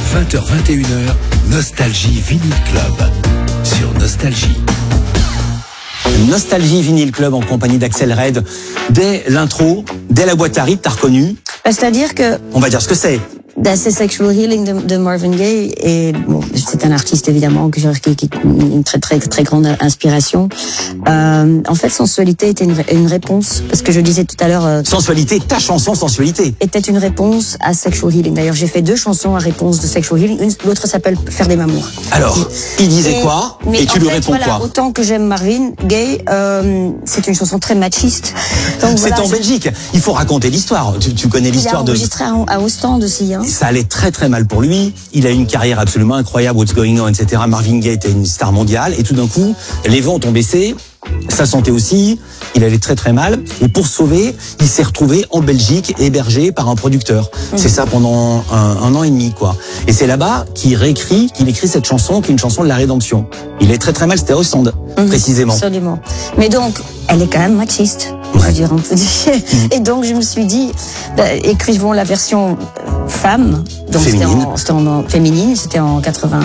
20h-21h, Nostalgie Vinyl Club sur Nostalgie. Nostalgie Vinyl Club en compagnie d'Axel Red. Dès l'intro, dès la boîte à rythme, t'as reconnu? C'est-à-dire que... On va dire ce que c'est. C'est Sexual Healing de Marvin Gaye, et bon, c'est un artiste évidemment qui une très grande inspiration. En fait, Sensualité était une réponse, parce que je disais tout à l'heure. Sensualité, ta chanson Sensualité était une réponse à Sexual Healing. D'ailleurs, j'ai fait 2 chansons à réponse de Sexual Healing. L'autre s'appelle Faire des mamours. Alors, il disait quoi? Et tu lui réponds quoi? Autant que j'aime Marvin Gaye, c'est une chanson très machiste. Donc, c'est en Belgique. Il faut raconter l'histoire. Tu connais l'histoire de. Il a enregistré à Ostende aussi. Hein. Ça allait très très mal pour lui. Il a eu une carrière absolument incroyable, What's Going On, etc. Marvin Gaye était une star mondiale. Et tout d'un coup, les vents ont baissé. Sa santé aussi. Il allait très très mal. Et pour se sauver, il s'est retrouvé en Belgique, hébergé par un producteur. C'est ça pendant un an et demi, quoi. Et c'est là-bas qu'il écrit cette chanson, qui est une chanson de la rédemption. Il est très très mal, c'était à Ostende, précisément. Absolument. Mais donc, elle est quand même machiste. Je veux dire, on peut dire. Et donc, je me suis dit, écrivons la version femme. Donc, féminine. C'était en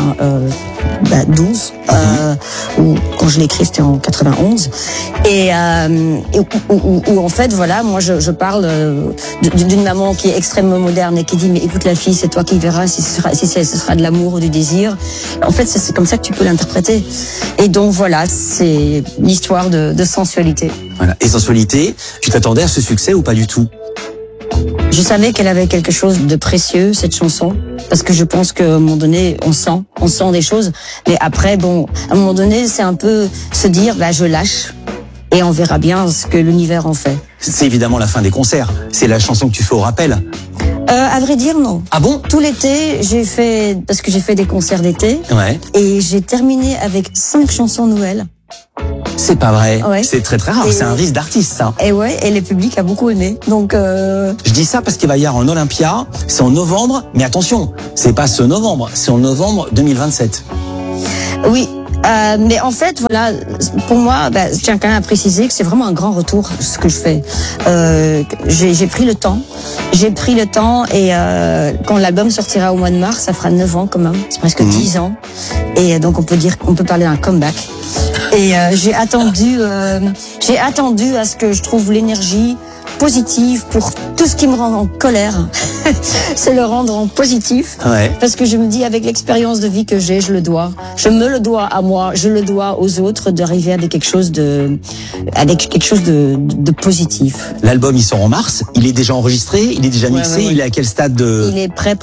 92. Ou quand je l'ai écrit, c'était en 91. Et où en fait, voilà, moi, je parle d'une maman qui est extrêmement moderne et qui dit, mais écoute la fille, c'est toi qui verras si ce sera de l'amour ou du désir. En fait, c'est comme ça que tu peux l'interpréter. Et donc, voilà, c'est l'histoire de sensualité. Voilà. Et Sensualité, tu t'attendais à ce succès ou pas du tout? Je savais qu'elle avait quelque chose de précieux, cette chanson, parce que je pense qu'à un moment donné, on sent des choses. Mais après, bon, à un moment donné, c'est un peu se dire, je lâche et on verra bien ce que l'univers en fait. C'est évidemment la fin des concerts. C'est la chanson que tu fais au rappel. À vrai dire, non. Ah bon? Tout l'été, parce que j'ai fait des concerts d'été. Ouais. Et j'ai terminé avec 5 chansons Noël. C'est pas vrai. Ouais. C'est très très rare. C'est un risque d'artiste, ça. Et ouais, et le public a beaucoup aimé. Donc. Je dis ça parce qu'il va y avoir un Olympia. C'est en novembre, mais attention, c'est pas ce novembre, c'est en novembre 2027. Oui. Mais en fait, voilà, pour moi, je tiens quand même à préciser que c'est vraiment un grand retour ce que je fais. J'ai pris le temps. Et quand l'album sortira au mois de mars, ça fera 9 ans quand même. C'est presque 10 ans. Et donc on peut parler d'un comeback. Et j'ai attendu à ce que je trouve l'énergie positive pour tout ce qui me rend en colère. C'est le rendre en positif. Ouais. Parce que je me dis, avec l'expérience de vie que j'ai, je me le dois à moi, je le dois aux autres d'arriver avec quelque chose de positif. L'album, il sort en mars. Il est déjà enregistré, il est déjà mixé. Ouais. Il est à quel stade de... Il est prêt.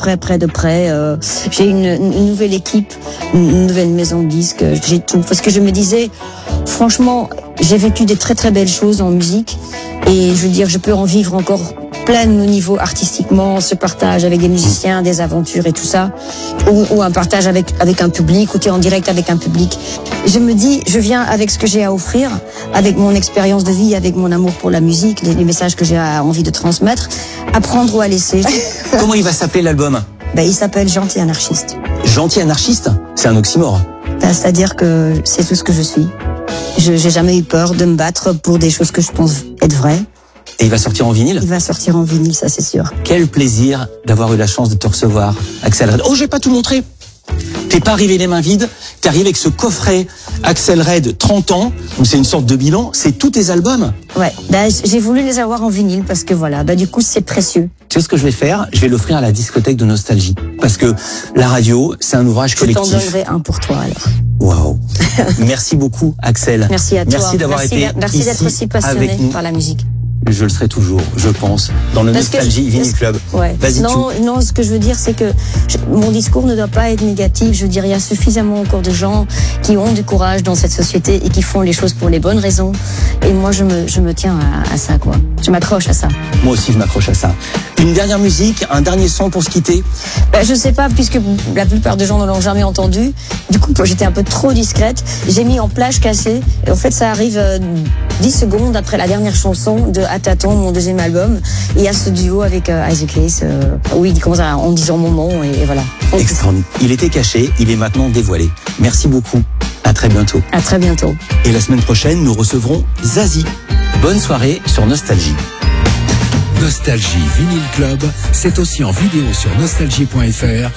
J'ai une nouvelle équipe, une nouvelle maison de disques. J'ai tout. Parce que je me disais, franchement, j'ai vécu des très très belles choses en musique. Et je veux dire, je peux en vivre encore plein au niveau artistiquement, ce partage avec des musiciens, des aventures et tout ça, ou un partage avec un public, ou tu es en direct avec un public. Je me dis, je viens avec ce que j'ai à offrir, avec mon expérience de vie, avec mon amour pour la musique, les messages que j'ai envie de transmettre, à prendre ou à laisser. Comment il va s'appeler l'album? Il s'appelle Gentil Anarchiste. Gentil Anarchiste? C'est un oxymore. C'est-à-dire que c'est tout ce que je suis. J'ai jamais eu peur de me battre pour des choses que je pense être vraies. Et il va sortir en vinyle? Il va sortir en vinyle, ça c'est sûr. Quel plaisir d'avoir eu la chance de te recevoir, Axel Red. Oh, j'ai pas tout montré. T'es pas arrivé les mains vides, t'es arrivé avec ce coffret Axel Red 30 ans, où c'est une sorte de bilan, c'est tous tes albums. Ouais, j'ai voulu les avoir en vinyle parce que voilà, du coup c'est précieux. Tu sais ce que je vais faire? Je vais l'offrir à la discothèque de Nostalgie. Parce que la radio, c'est un ouvrage collectif. Je t'en donnerai un pour toi alors. Waouh. Merci beaucoup, Axel. Merci à toi. Merci d'avoir été Merci d'être aussi passionné par la musique. Je le serai toujours, je pense, dans le Nostalgie Vinyl Club. Ouais. Vas-y, non, ce que je veux dire, c'est que mon discours ne doit pas être négatif. Je veux dire, il y a suffisamment encore de gens qui ont du courage dans cette société et qui font les choses pour les bonnes raisons. Et moi, je me tiens à ça, quoi. Je m'accroche à ça. Moi aussi, je m'accroche à ça. Une dernière musique, un dernier son pour se quitter? Je sais pas, puisque la plupart des gens ne l'ont jamais entendu. Du coup, j'étais un peu trop discrète. J'ai mis en plage cassée. Et en fait, ça arrive 10 secondes après la dernière chanson de À tâtons, mon deuxième album. Il y a ce duo avec Isaac Hayes, où il commence en disant mon nom, et voilà. Extraordinaire. Il était caché, il est maintenant dévoilé. Merci beaucoup. À très bientôt. À très bientôt. Et la semaine prochaine, nous recevrons Zazie. Bonne soirée sur Nostalgie. Nostalgie Vinyl Club, c'est aussi en vidéo sur nostalgie.fr